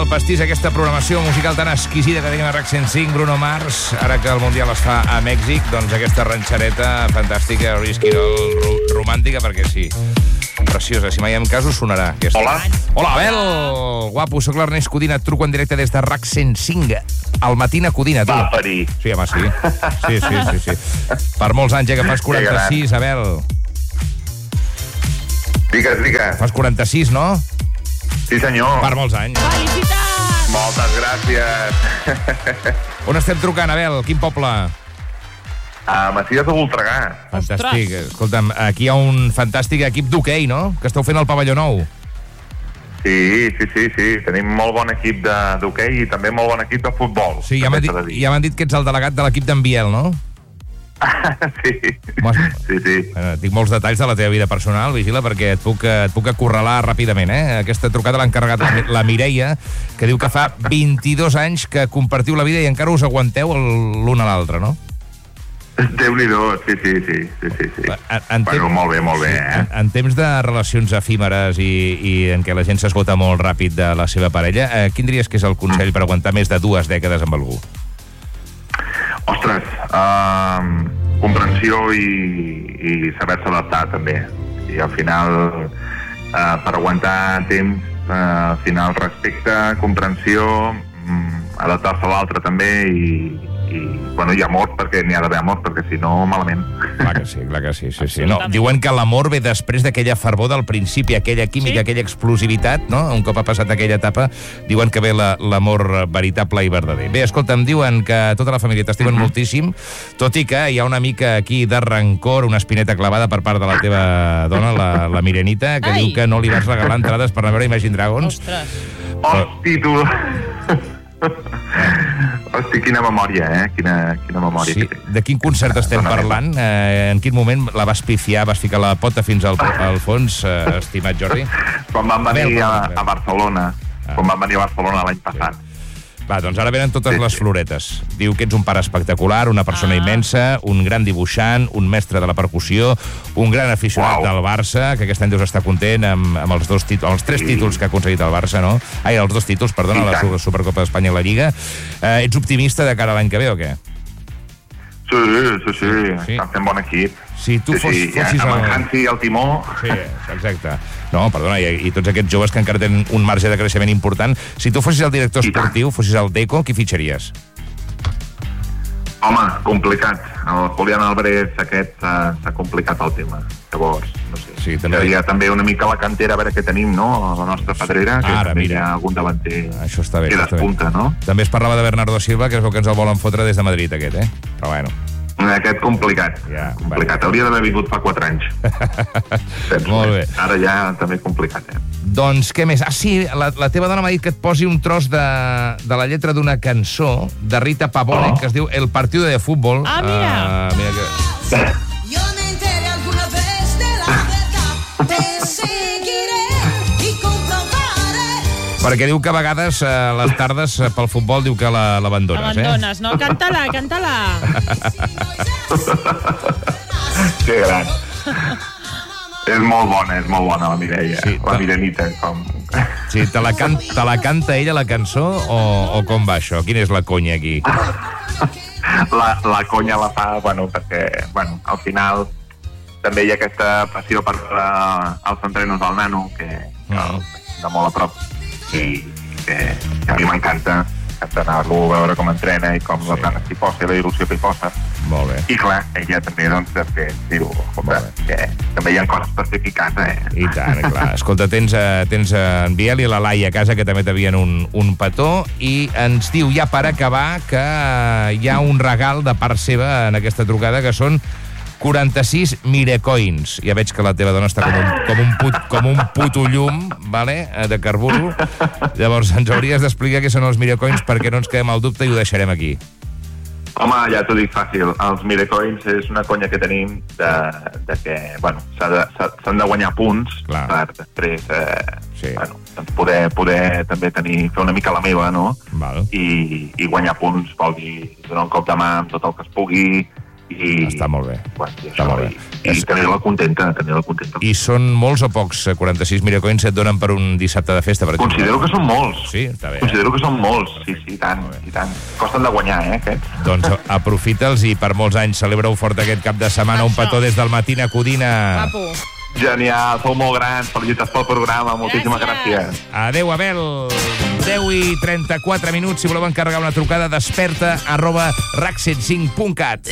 el pastís, aquesta programació musical tan exquisida que tenim a RAC 105, Bruno Mars, ara que el Mundial es fa a Mèxic, doncs aquesta ranxereta fantàstica, Luis Quirol, romàntica, perquè sí, preciosa. Si mai en cas us sonarà. Aquesta. Hola. Hola, Abel! Guapo, soc l'Ernest Codina, et truco en directe des de RAC 105, al Matina Codina, tu. Va parir. Sí, home, sí. Sí. Per molts anys, que fas 46, Abel. Digues. Fas 46, no? Sí, senyor. Per molts anys. Felicitats! Moltes gràcies. On estem trucant, Abel? Quin poble? A Macies de Voltregà. Fantàstic. Escolta'm, aquí hi ha un fantàstic equip d'hoquei, no? Que esteu fent al pavelló nou. Sí. Tenim molt bon equip d'hoquei i també molt bon equip de futbol. Sí, ja m'han dit que ets el delegat de l'equip d'en Biel, no? Sí. Bueno, tinc molts detalls de la teva vida personal, vigila, perquè et puc acorralar ràpidament, eh? Aquesta trucada l'ha encarregat la Mireia, que diu que fa 22 anys que compartiu la vida i encara us aguanteu l'un a l'altre, no? Déu-n'hi-do, sí. Bueno, molt bé, eh? En temps de relacions efímeres i en què la gent s'esgota molt ràpid de la seva parella, quin diries que és el consell per aguantar més de 2 dècades amb algú? Ostres, comprensió i saber-se adaptar, també. I al final, per aguantar temps, al final respecte, comprensió, adaptar-se a l'altre també i amor, perquè n'hi ha d'haver amor, perquè si no, malament. Clar que sí. No, diuen que l'amor ve després d'aquella fervor del principi, aquella química, aquella explosivitat, no? Un cop ha passat aquella etapa, diuen que ve l'amor veritable i verdader. Bé, escolta'm, diuen que tota la família t'estimen moltíssim, tot i que hi ha una mica aquí de rancor, una espineta clavada per part de la teva dona, la Mirenita, que diu que no li vas regalar entrades per anar a veure Imagine Dragons. Ostres. Hosti, tu... Hosti, quina memòria, eh? Quina memòria que té. De quin concert estem parlant? En quin moment la vas pifiar, vas ficar la pota fins al fons, estimat Jordi? Quan van venir a Barcelona. Quan van venir a Barcelona l'any passat. Va, doncs ara venen totes les floretes. Diu que ets un pare espectacular, una persona immensa, un gran dibuixant, un mestre de la percussió, un gran aficionat del Barça, que aquest any deus estar content amb els 3 títols que ha aconseguit el Barça, no? Els 2 títols, perdona, la Supercopa d'Espanya i la Lliga. Ets optimista de cara a l'any que ve o què? Sí. Estan fent bon equip. Si tu fossis... Amb en Hansi al timó... Sí, exacte. No, perdona, i tots aquests joves que encara tenen un marge de creixement important. Si tu fossis el director esportiu, fossis el Deco, qui fitxaries? Home, complicat. El Julián Álvarez aquest s'ha complicat el tema. Llavors, no sé. Sí, també hi ha també una mica la cantera, a veure què tenim, no? A la nostra pedrera, que també hi ha algun davanter que despunta, no? També es parlava de Bernardo Silva, que es veu que ens el volen fotre des de Madrid, aquest, eh? Però bueno. Aquest complicat. Hauria d'haver vingut fa 4 anys. Molt bé. Ara ja també complicat, eh? Doncs què més? Sí, la teva dona m'ha dit que et posi un tros de la lletra d'una cançó de Rita Pavone, que es diu El partido de fútbol. Mira. Mira que... Yo me enteré alguna vez de la verdad, te seguiré y comprobaré. Perquè diu que a vegades les tardes pel futbol diu que l'abandones, Abandones, no? Canta-la. Que gran. És molt bona la Mireia, la Mirenita. Sí, te la canta ella, la cançó, o com va això? Quina és la conya aquí? La conya la fa, perquè, al final també hi ha aquesta passió per els entrenos del nano, que de molt a prop, i que a mi m'encanta anar-lo a veure com entrena i com les ganes que hi posa i la il·lusió que hi posa. Molt bé. I clar, ella també, després diu, que també hi ha coses per fer aquí a casa, I tant, clar. Escolta, tens en Biel i la Laia a casa, que també t'havien un petó, i ens diu, ja per acabar, que hi ha un regal de part seva en aquesta trucada, que són 46 mirecoins. Ja veig que la teva dona està com un puto llum, de carburo. Llavors ens hauries d'explicar què són els mirecoins perquè no ens quedem al dubte i ho deixarem aquí. Home, ja t'ho dic fàcil. Els mirecoins és una conya que tenim de que, s'han de guanyar punts per després, poder també fer una mica la meva, no? I guanyar punts vol dir donar un cop de mà amb tot el que es pugui I, Està molt bé. Bueno, Està molt bé. I tenir-la contenta, I són molts o pocs? 46 miracoins et donen per un dissabte de festa, per exemple? Considero que són molts. Sí, està bé. Considero que són molts, sí, i tant. Costen de guanyar, aquests. Doncs aprofita'ls i per molts anys celebreu fort aquest cap de setmana. Un petó des del Matina Codina. Papo. Genial, sou molt grans, felicitats pel programa, moltíssimes gràcies. Adéu, Abel. 10:34. Si voleu encarregar una trucada, desperta @rac105.cat.